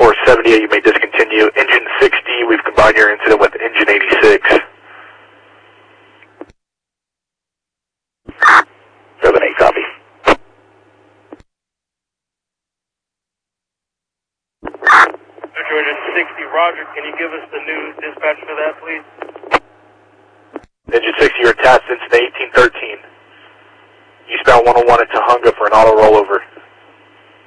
478, you may discontinue. Engine 60, we've combined your incident with engine 86. 7-8, copy. Engine 60, Roger, can you give us the new dispatch for that, please? Engine 60, you're attached incident 1813. Eastbound 101 at Tahunga for an auto rollover.